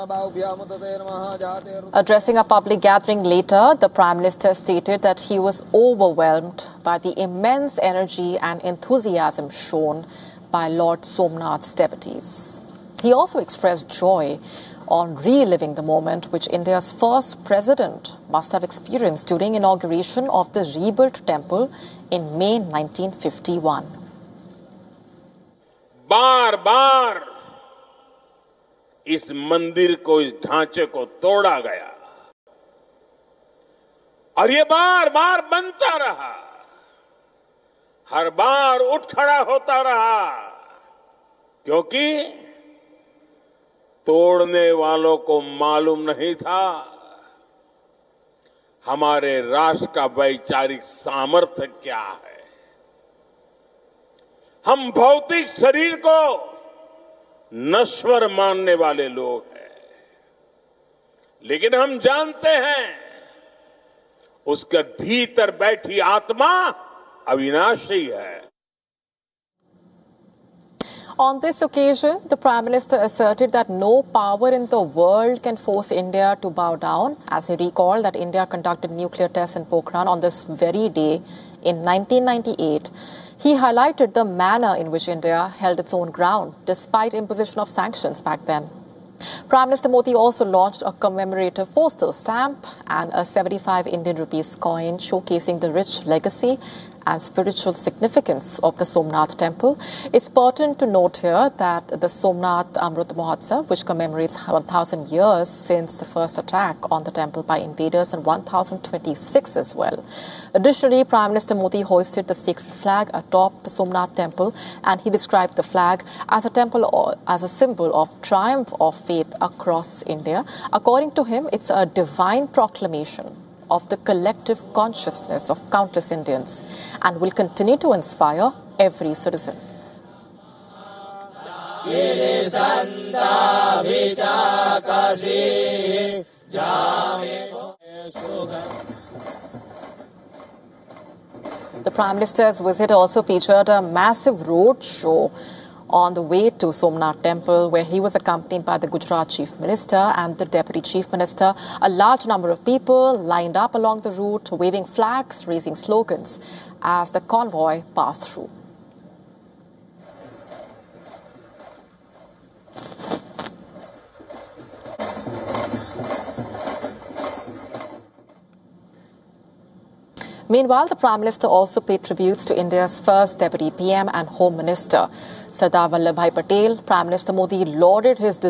Addressing a public gathering later, the Prime Minister stated that he was overwhelmed by the immense energy and enthusiasm shown by Lord Somnath's devotees. He also expressed joy on reliving the moment which India's first president must have experienced during inauguration of the rebuilt temple in May 1951. बार-बार इस मंदिर को, इस ढांचे को तोड़ा गया और ये बार-बार बनता रहा, हर बार उठ खड़ा होता रहा, क्योंकि तोड़ने वालों को मालूम नहीं था हमारे राष्ट्र का वैचारिक सामर्थ्य क्या है। हम भौतिक शरीर को नश्वर मानने वाले लोग हैं, लेकिन हम जानते हैं उसके भीतर बैठी आत्मा अविनाशी है। On this occasion, the Prime Minister asserted that no power in the world can force India to bow down, as he recalled that India conducted nuclear tests in Pokhran on this very day in 1998. He highlighted the manner in which India held its own ground, despite imposition of sanctions back then. Prime Minister Modi also launched a commemorative postal stamp and a 75 Indian rupees coin showcasing the rich legacy and spiritual significance of the Somnath temple. It's pertinent to note here that the Somnath Amrit Mahotsav, which commemorates 1,000 years since the first attack on the temple by invaders in 1026 as well. Additionally, Prime Minister Modi hoisted the sacred flag atop the Somnath temple, and he described the flag as a symbol of triumph of faith across India. According to him, it's a divine proclamation of the collective consciousness of countless Indians and will continue to inspire every citizen. The Prime Minister's visit also featured a massive road show on the way to Somnath Temple, where he was accompanied by the Gujarat Chief Minister and the Deputy Chief Minister. A large number of people lined up along the route, waving flags, raising slogans as the convoy passed through. Meanwhile, the Prime Minister also paid tributes to India's first Deputy PM and Home Minister, Sardar Vallabhbhai Patel. Prime Minister Modi lauded his